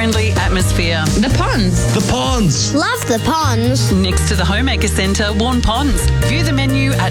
family-friendly atmosphere. The ponds. The ponds. Love the ponds. Next to the Homemaker Centre, Warn Ponds. View the menu at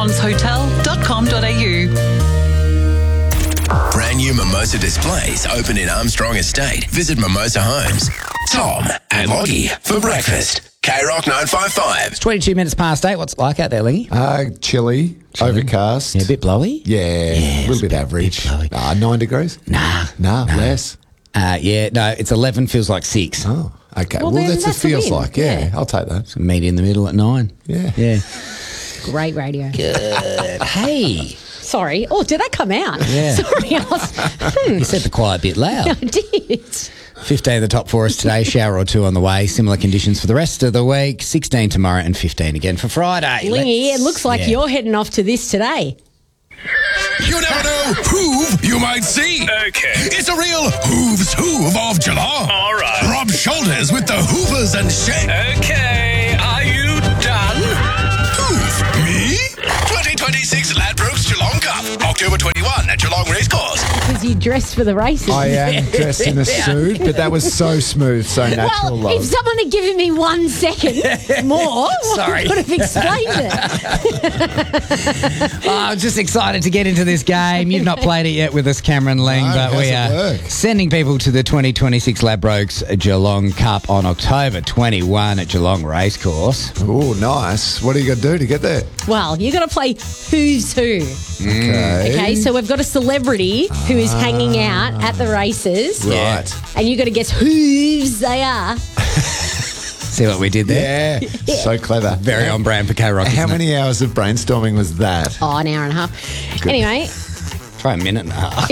warnpondshotel.com.au. Brand new Mimosa displays open in Armstrong Estate. Visit Mimosa Homes. Tom and Loggy for breakfast. K-Rock 955. It's 22 minutes past 8. What's it like out there, Lingy? Chilly, overcast. Yeah, a bit blowy? Yeah, a little bit average. 9 degrees? Nah. Less. It's 11, feels like 6. Oh, okay. Well, Well, then that's what it that's a feels win. like. Yeah, Yeah. I'll take that. Meet in the middle at 9. Yeah. Great radio. Good. Hey. Sorry. Oh, did that come out? Yeah. Sorry, I was... You said the quiet bit loud. I did. 15 the top for us today, shower or two on the way. Similar conditions for the rest of the week. 16 tomorrow and 15 again for Friday. Lingy, it looks like Yeah. you're heading off to this today. You never know who you might see. Okay. It's a real who's who of Geelong. All right. Rob Shoulders with the Hoovers and Shane. Okay, are you done? Hoove? Me? 2026 Ladbrokes Geelong Cup. October 21 at Geelong Racecourse. Because you dressed for the races. I am dressed in a suit, but that was so smooth, so natural. Well, if someone had given me 1 second more, Sorry. I could have explained it. I'm just excited to get into this game. You've not played it yet with us, Cameron Ling, No, but how's we it are work? sending people to the 2026 Ladbrokes Geelong Cup on October 21 at Geelong Racecourse. Oh, nice. What do you got to do to get there? Well, you got to play Who's Who. Okay. Okay, so we've got a celebrity who is hanging out at the races. Right. And you got to guess whose they are. See what we did there? Yeah. So clever. Very on brand for K-Rock. How isn't it? many hours of brainstorming was that? Oh, an hour and a half. Anyway, Try a minute and a half.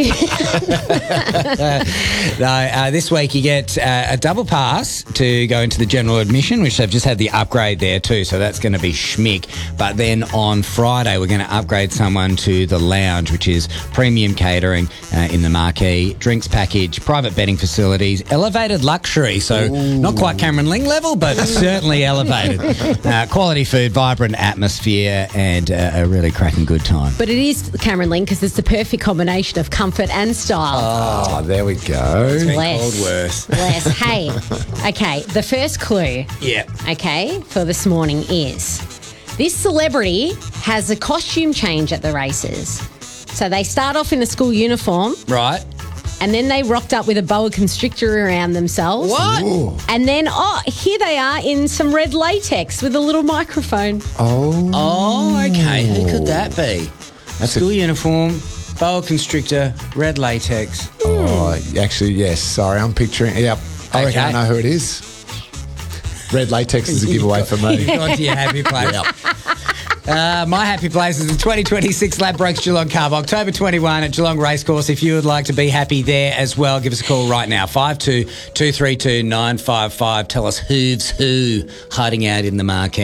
This week you get a double pass to go into the general admission, which they've just had the upgrade there too, so that's going to be schmick. But then on Friday we're going to upgrade someone to the lounge, which is premium catering in the marquee, drinks package, private betting facilities, elevated luxury, so not quite Cameron Ling level, but certainly elevated. Quality food, vibrant atmosphere, and a really cracking good time. but it is Cameron Ling because it's the perfect combination of comfort and style. Oh, there we go. Less. Less. Hey, okay, the first clue, Yeah. okay, for this morning is this celebrity has a costume change at the races. So they start off in a school uniform Right. and then they rocked up with a boa constrictor around themselves. What? Ooh. And then, here they are in some red latex with a little microphone. Oh, okay. Who could that be? School uniform, boa constrictor, red latex. Oh, actually, yes. Sorry, I'm picturing. Yep. I reckon I Okay. know who it is. Red latex is a giveaway for me. On to your happy place. My happy place is the 2026 Ladbrokes Geelong Cup, October 21 at Geelong Racecourse. If you would like to be happy there as well, give us a call right now, 52 232 955. Tell us who's who hiding out in the marquee.